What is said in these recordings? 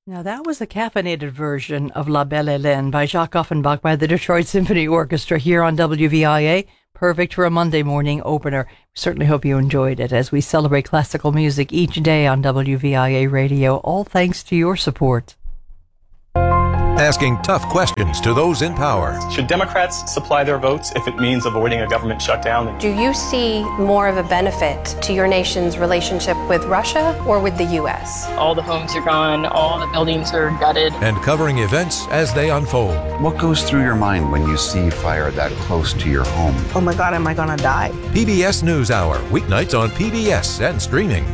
Now, that was a caffeinated version of La Belle Hélène by Jacques Offenbach by the Detroit Symphony Orchestra here on WVIA. Perfect for a Monday morning opener. We certainly hope you enjoyed it as we celebrate classical music each day on WVIA Radio, all thanks to your support. Asking tough questions to those in power. Should Democrats supply their votes if it means avoiding a government shutdown? Do you see more of a benefit to your nation's relationship with Russia or with the U.S.? All the homes are gone, all the buildings are gutted. And covering events as they unfold. What goes through your mind when you see fire that close to your home? Oh my God, am I gonna die? PBS NewsHour, weeknights on PBS and streaming.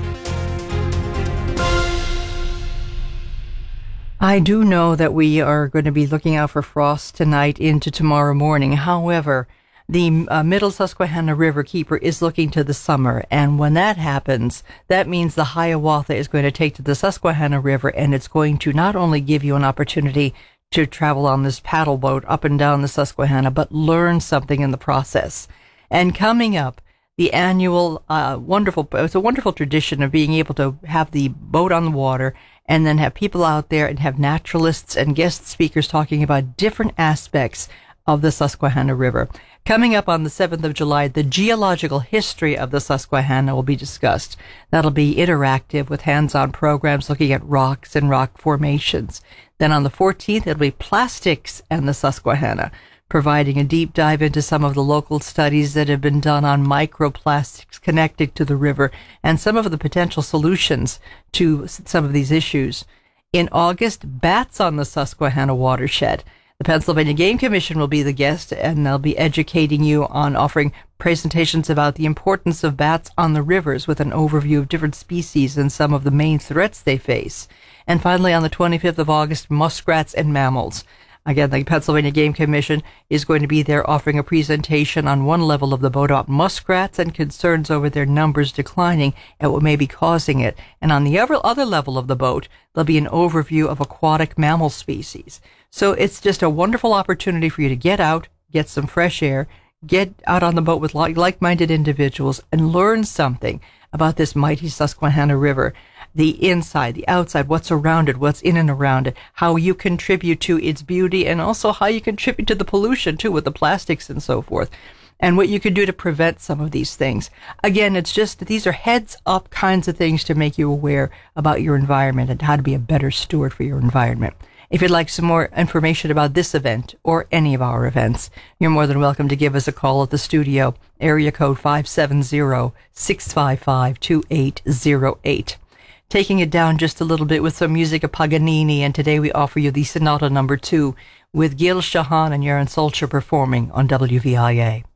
I do know that we are going to be looking out for frost tonight into tomorrow morning. However, the Middle Susquehanna River Keeper is looking to the summer, and when that happens, that means the Hiawatha is going to take to the Susquehanna River, and it's going to not only give you an opportunity to travel on this paddle boat up and down the Susquehanna, but learn something in the process. And coming up, the annual it's a wonderful tradition of being able to have the boat on the water and then have people out there and have naturalists and guest speakers talking about different aspects of the Susquehanna River. Coming up on the 7th of July, the geological history of the Susquehanna will be discussed. That'll be interactive with hands-on programs looking at rocks and rock formations. Then on the 14th, it'll be plastics and the Susquehanna, providing a deep dive into some of the local studies that have been done on microplastics connected to the river and some of the potential solutions to some of these issues. In August, bats on the Susquehanna watershed. The Pennsylvania Game Commission will be the guest, and they'll be educating you on offering presentations about the importance of bats on the rivers with an overview of different species and some of the main threats they face. And finally, on the 25th of August, muskrats and mammals. Again, the Pennsylvania Game Commission is going to be there offering a presentation on one level of the boat about muskrats and concerns over their numbers declining and what may be causing it. And on the other level of the boat, there'll be an overview of aquatic mammal species. So it's just a wonderful opportunity for you to get out, get some fresh air, get out on the boat with like-minded individuals and learn something about this mighty Susquehanna River. The inside, the outside, what's around it, what's in and around it, how you contribute to its beauty, and also how you contribute to the pollution, too, with the plastics and so forth, and what you can do to prevent some of these things. Again, it's just that these are heads-up kinds of things to make you aware about your environment and how to be a better steward for your environment. If you'd like some more information about this event or any of our events, you're more than welcome to give us a call at the studio, area code 570-655-2808. Taking it down just a little bit with some music of Paganini, and today we offer you the Sonata No. 2 with Gil Shahan and Yaron Solcher performing on WVIA.